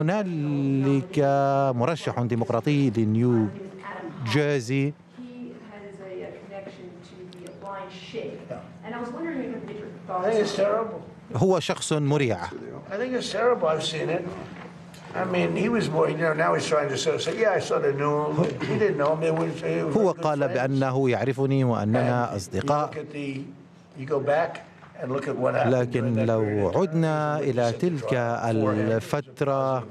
هنالك مرشح ديمقراطي لنيو جيرسي هو شخص مريع. هو قال بأنه يعرفني وأننا أصدقاء، لكن لو عدنا إلى تلك الفترة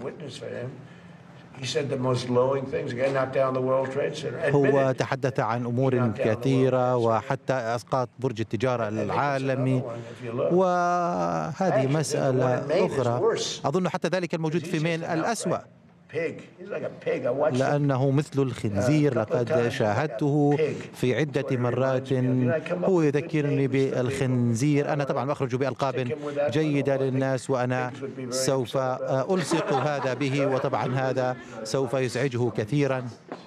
هو تحدث عن أمور كثيرة وحتى أسقاط برج التجارة العالمي، وهذه مسألة أخرى. أظن حتى ذلك الموجود في مين الأسوأ، لأنه مثل الخنزير. لقد شاهدته في عدة مرات، هو يذكرني بالخنزير. أنا طبعا أخرج بألقاب جيدة للناس وأنا سوف ألصق هذا به، وطبعا هذا سوف يزعجه كثيرا.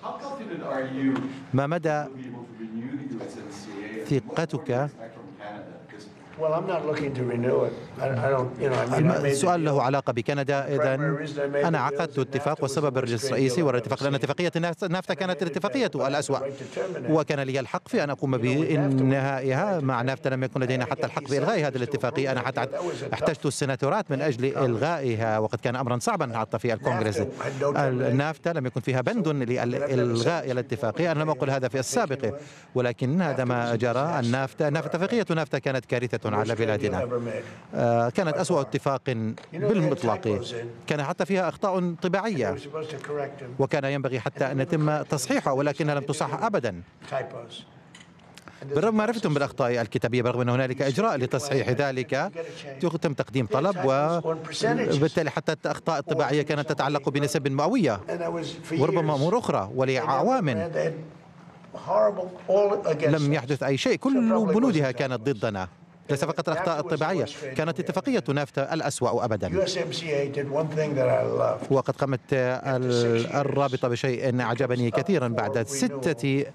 ما مدى ثقتك؟ السؤال له علاقة بكندا. إذن أنا عقدت اتفاق، والسبب الرئيسي والاتفاق لأن اتفاقية نافتا كانت الاتفاقية الأسوأ، وكان لي الحق في أن أقوم بإنهائها. مع نافتا لم يكن لدينا حتى الحق بإلغاء هذه الاتفاقية. أنا حتى احتجت السناتورات من أجل إلغائها، وقد كان أمرا صعبا حتى في الكونغرس. النافتا لم يكن فيها بند لإلغاء الاتفاقية. أنا لم أقل هذا في السابق، ولكن هذا ما جرى. اتفاقية نافتا كانت كارثة على بلادنا، كانت أسوأ اتفاق بالمطلق. كان حتى فيها أخطاء طباعية وكان ينبغي حتى أن يتم تصحيحها، ولكنها لم تصحح أبدا بالرغم ما عرفتم بالأخطاء الكتابية. برغم أن هنالك إجراء لتصحيح ذلك، تم تقديم طلب، وبالتالي حتى الأخطاء الطباعية كانت تتعلق بنسب مئوية وربما أمور أخرى ولعوامل. لم يحدث أي شيء، كل بنودها كانت ضدنا، ليس فقط الأخطاء الطباعية. كانت اتفاقية نافتا الأسوأ أبدا. وقد قامت الرابطة بشيء أعجبني كثيرا بعد 6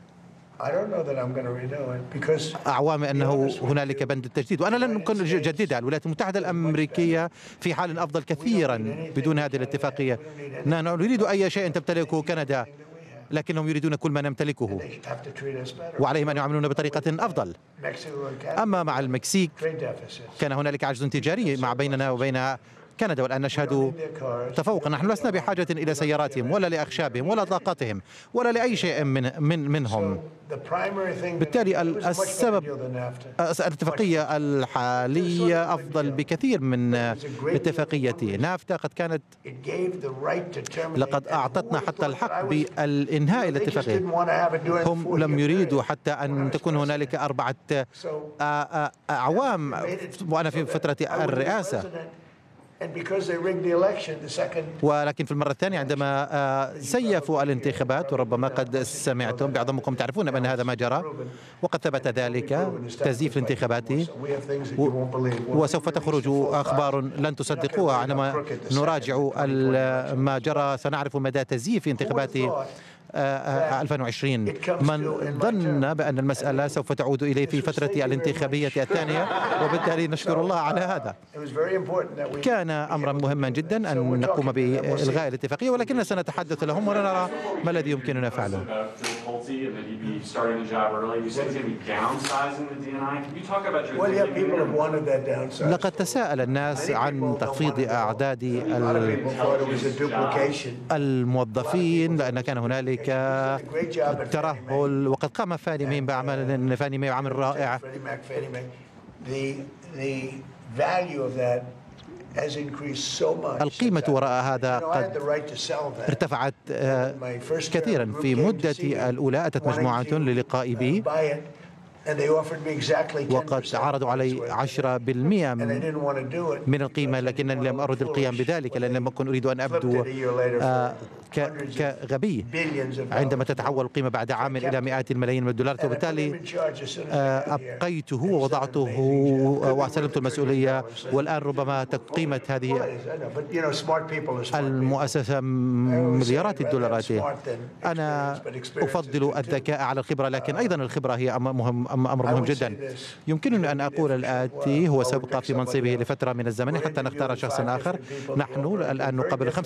أعوام، أنه هنالك بند التجديد، وأنا لن أكون جديدها. الولايات المتحدة الأمريكية في حال أفضل كثيرا بدون هذه الاتفاقية. لا نريد أي شيء تمتلكه كندا، لكنهم يريدون كل ما نمتلكه، وعليهم أن يعاملون بطريقة أفضل. أما مع المكسيك كان هنالك عجز تجاري بيننا وبين كندا، والآن نشهد تفوقا. نحن لسنا بحاجة إلى سياراتهم ولا لأخشابهم ولا طاقتهم ولا لأي شيء منهم. بالتالي السبب الاتفاقية الحالية أفضل بكثير من اتفاقية نافتا. قد كانت لقد أعطتنا حتى الحق بالإنهاء الاتفاقية. هم لم يريدوا حتى أن تكون هنالك 4 أعوام وأنا في فترة الرئاسة، ولكن في المرة الثانية عندما سيفوا الانتخابات، وربما قد سمعتم، بعضكم تعرفون بأن هذا ما جرى، وقد ثبت ذلك تزييف الانتخابات، وسوف تخرج أخبار لن تصدقوها. عندما نراجع ما جرى سنعرف مدى تزييف انتخابات 2020. من ظن بأن المسألة سوف تعود إليه في فترة الانتخابية الثانية، وبالتالي نشكر الله على هذا. كان أمرا مهما جدا أن نقوم بإلغاء الاتفاقية، ولكننا سنتحدث لهم ونرى ما الذي يمكننا فعله. لقد تساءل الناس عن تخفيض أعداد الموظفين، لأن كان هنالك ترهل، وقد قام فاني مي بعمل رائع. القيمة وراء هذا قد ارتفعت كثيرا. في مدتي الأولى أتت مجموعة للقاء بي، وقد عرضوا علي 10% من القيمة، لكنني لم أرد القيام بذلك، لأن لم أكن أريد أن أبدو كغبي عندما تتحول القيمة بعد عام إلى مئات الملايين من الدولارات. وبالتالي أبقيته ووضعته وسلمت المسؤولية، والآن ربما قيمة هذه المؤسسة مليارات الدولارات. أنا أفضل الذكاء على الخبرة، لكن أيضا الخبرة هي أمر مهم جدا. يمكنني أن أقول الآتي: هو سيبقى في منصبه لفترة من الزمن حتى نختار شخصا آخر. نحن الآن نقابل